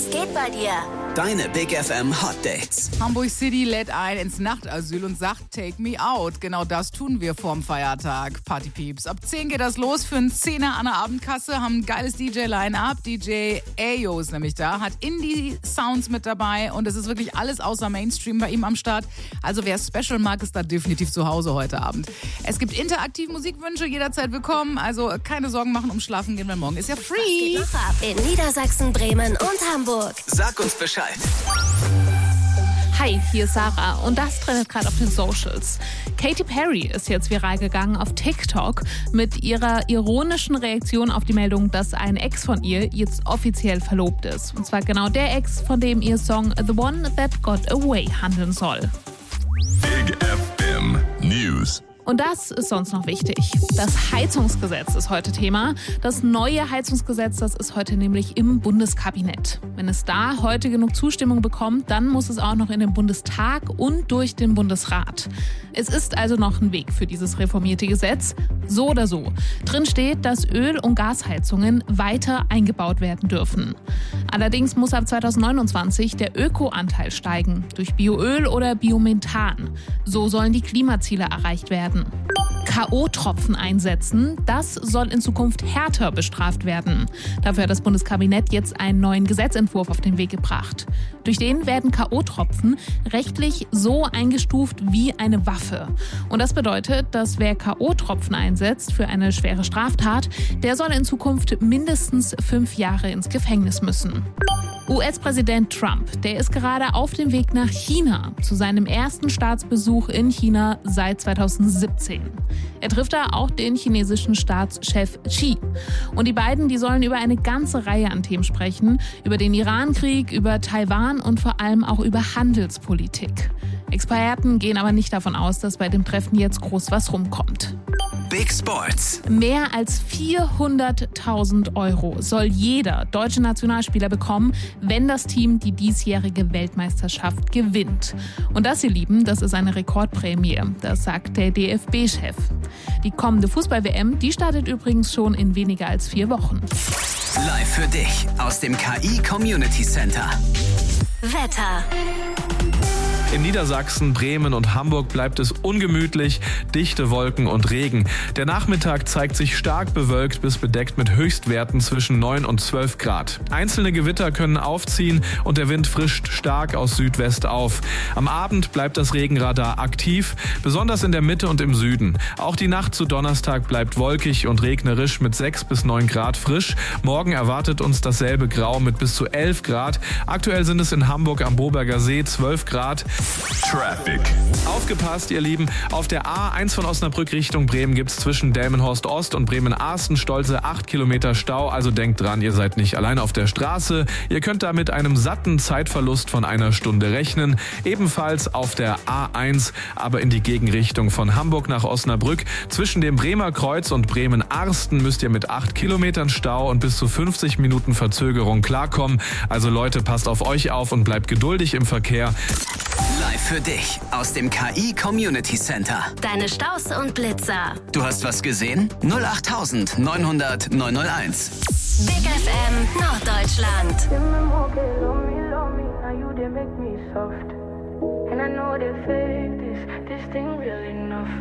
Was geht bei dir? Deine Big FM Hot Dates. Hamburg City lädt ein ins Nachtasyl und sagt, take me out. Genau das tun wir vorm Feiertag. Partypieps. Ab 10 geht das los für einen Zehner an der Abendkasse. Haben ein geiles DJ-Line-Up. DJ Ayo ist nämlich da. Hat Indie-Sounds mit dabei. Und es ist wirklich alles außer Mainstream bei ihm am Start. Also wer Special mag, ist da definitiv zu Hause heute Abend. Es gibt interaktive Musikwünsche, jederzeit willkommen. Also keine Sorgen machen, um schlafen gehen, weil morgen ist ja free. Was geht noch ab in Niedersachsen, Bremen und Hamburg? Sag uns Bescheid. Hi, hier ist Sarah und das trendet gerade auf den Socials. Katy Perry ist jetzt viral gegangen auf TikTok mit ihrer ironischen Reaktion auf die Meldung, dass ein Ex von ihr jetzt offiziell verlobt ist. Und zwar genau der Ex, von dem ihr Song The One That Got Away handeln soll. Big FM News. Und das ist sonst noch wichtig. Das Heizungsgesetz ist heute Thema. Das neue Heizungsgesetz, das ist heute nämlich im Bundeskabinett. Wenn es da heute genug Zustimmung bekommt, dann muss es auch noch in den Bundestag und durch den Bundesrat. Es ist also noch ein Weg für dieses reformierte Gesetz. So oder so. Drin steht, dass Öl- und Gasheizungen weiter eingebaut werden dürfen. Allerdings muss ab 2029 der Ökoanteil steigen. Durch Bioöl oder Biomethan. So sollen die Klimaziele erreicht werden. K.O.-Tropfen einsetzen, das soll in Zukunft härter bestraft werden. Dafür hat das Bundeskabinett jetzt einen neuen Gesetzentwurf auf den Weg gebracht. Durch den werden K.O.-Tropfen rechtlich so eingestuft wie eine Waffe. Und das bedeutet, dass wer K.O.-Tropfen einsetzt für eine schwere Straftat, der soll in Zukunft mindestens 5 Jahre ins Gefängnis müssen. US-Präsident Trump, der ist gerade auf dem Weg nach China, zu seinem ersten Staatsbesuch in China seit 2017. Er trifft da auch den chinesischen Staatschef Xi. Und die beiden, die sollen über eine ganze Reihe an Themen sprechen, über den Irankrieg, über Taiwan und vor allem auch über Handelspolitik. Experten gehen aber nicht davon aus, dass bei dem Treffen jetzt groß was rumkommt. Big Sports. Mehr als 400.000 € soll jeder deutsche Nationalspieler bekommen, wenn das Team die diesjährige Weltmeisterschaft gewinnt. Und das, ihr Lieben, das ist eine Rekordprämie, das sagt der DFB-Chef. Die kommende Fußball-WM, die startet übrigens schon in weniger als 4 Wochen. Live für dich aus dem KI Community Center. Wetter. In Niedersachsen, Bremen und Hamburg bleibt es ungemütlich, dichte Wolken und Regen. Der Nachmittag zeigt sich stark bewölkt bis bedeckt mit Höchstwerten zwischen 9 und 12 Grad. Einzelne Gewitter können aufziehen und der Wind frischt stark aus Südwest auf. Am Abend bleibt das Regenradar aktiv, besonders in der Mitte und im Süden. Auch die Nacht zu Donnerstag bleibt wolkig und regnerisch mit 6 bis 9 Grad frisch. Morgen erwartet uns dasselbe Grau mit bis zu 11 Grad. Aktuell sind es in Hamburg am Boberger See 12 Grad. Traffic. Aufgepasst, ihr Lieben. Auf der A1 von Osnabrück Richtung Bremen gibt's zwischen Delmenhorst Ost und Bremen-Arsten stolze 8 Kilometer Stau. Also denkt dran, ihr seid nicht allein auf der Straße. Ihr könnt da mit einem satten Zeitverlust von 1 Stunde rechnen. Ebenfalls auf der A1, aber in die Gegenrichtung von Hamburg nach Osnabrück. Zwischen dem Bremer Kreuz und Bremen-Arsten müsst ihr mit 8 Kilometern Stau und bis zu 50 Minuten Verzögerung klarkommen. Also Leute, passt auf euch auf und bleibt geduldig im Verkehr. Live für dich aus dem KI Community Center. Deine Staus und Blitzer. Du hast was gesehen? 08900 901. Big FM Norddeutschland. And I know they fake this thing real enough.